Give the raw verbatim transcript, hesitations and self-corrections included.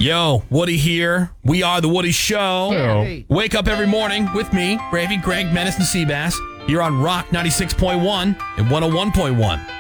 Yo, Woody here. We are The Woody Show. Hey. Wake up every morning with me, Gravy, Greg, Menace, and Seabass. You're on Rock ninety-six point one and one oh one point one.